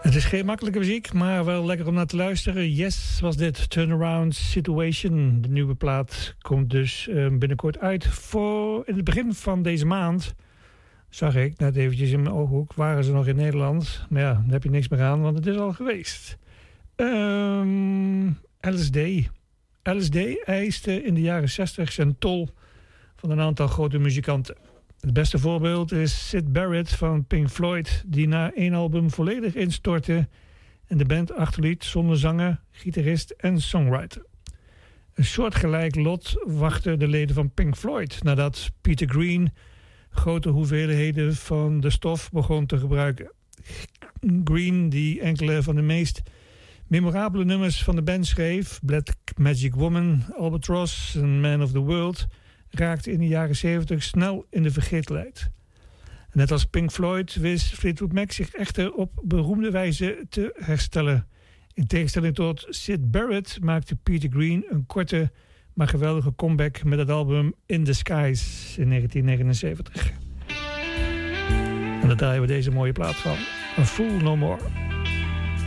Het is geen makkelijke muziek, maar wel lekker om naar te luisteren. Yes, was dit Turnaround Situation. De nieuwe plaat komt dus binnenkort uit. In het begin van deze maand zag ik net eventjes in mijn ooghoek, waren ze nog in Nederland. Maar ja, daar heb je niks meer aan, want het is al geweest. LSD. LSD eiste in de jaren 60 zijn tol van een aantal grote muzikanten. Het beste voorbeeld is Syd Barrett van Pink Floyd, die na 1 album volledig instortte en de band achterliet zonder zanger, gitarist en songwriter. Een soortgelijk lot wachten de leden van Pink Floyd nadat Peter Green grote hoeveelheden van de stof begon te gebruiken. Green, die enkele van de meest memorabele nummers van de band schreef, Black Magic Woman, Albatross en Man of the World, raakte in de jaren 70 snel in de vergetelheid. Net als Pink Floyd wist Fleetwood Mac zich echter op beroemde wijze te herstellen. In tegenstelling tot Syd Barrett maakte Peter Green een korte maar geweldige comeback met het album In the Skies in 1979. En daar draaien we deze mooie plaat van. A Fool No More.